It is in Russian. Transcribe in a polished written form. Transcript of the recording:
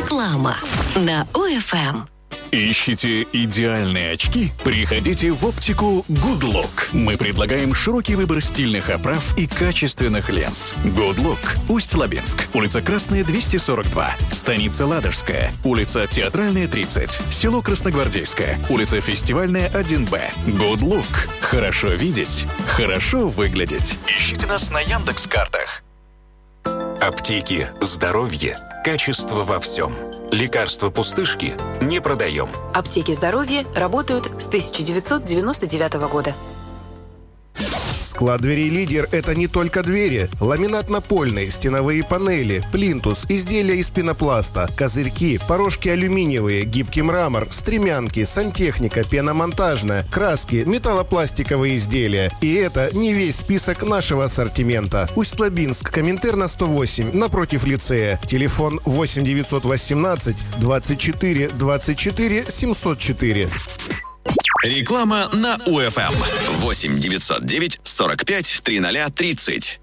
Реклама на УФМ. Ищите идеальные очки? Приходите в оптику Good Look. Мы предлагаем широкий выбор стильных оправ и качественных линз. Good Look. Усть-Лабинск. Улица Красная, 242. Станица Ладожская. Улица Театральная, 30. Село Красногвардейское. Улица Фестивальная, 1Б. Good Look. Хорошо видеть. Хорошо выглядеть. Ищите нас на Яндекс.Картах. Аптеки, здоровье, качество во всем. Лекарства пустышки не продаем. Аптеки здоровья работают с 1999 года. Склад дверей «Лидер» — это не только двери. Ламинат напольный, стеновые панели, плинтус, изделия из пенопласта, козырьки, порожки алюминиевые, гибкий мрамор, стремянки, сантехника, пеномонтажная, краски, металлопластиковые изделия. И это не весь список нашего ассортимента. Усть-Лабинск, Коминтерна 108, напротив лицея. Телефон 8 918 24 24 704. Реклама на УФМ. 8 909 45 00 30.